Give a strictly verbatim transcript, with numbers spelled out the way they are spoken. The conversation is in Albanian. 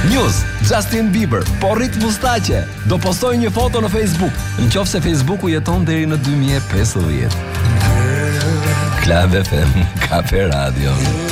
News, Justin Bieber, po rrit mustaqe. Do postoj një foto në Facebook. Në qoftë se Facebooku jeton deri në dy mijë e pesëdhjetë. Club F M, Kafe Radio.